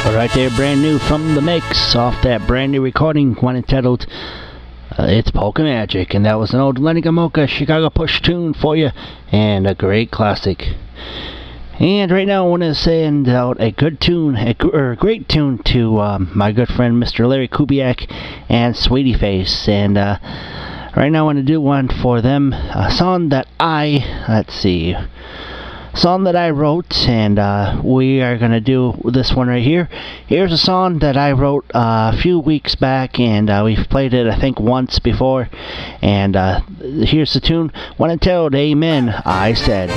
Right there, brand new from the mix, off that brand new recording, one entitled It's Polka Magic, and that was an old Lenny Gomulka Chicago Push tune for you, and a great classic. And right now I want to send out a good tune, a great tune to my good friend Mr. Larry Kubiak and Sweetie Face, and right now I want to do one for them, a song that I wrote, and we are going to do this one right here. Here's a song that I wrote a few weeks back, and we've played it I think once before, and here's the tune. When I told Amen, I said.